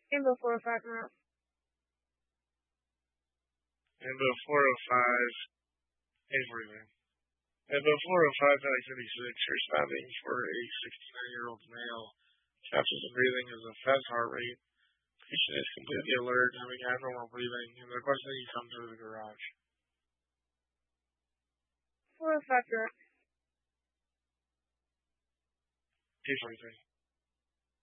Info 405 now. Info 405, everything. Info 405, 956, responding for a 69-year-old male. Captures and breathing is a fast heart rate. Patient is completely alert, having abnormal breathing, and requesting he come to the garage. 405 direct. 243.